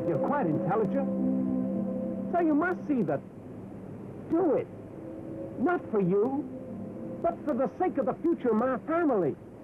You're quite intelligent. So you must see that. Do it. Not for you, but for the sake of the future of my family.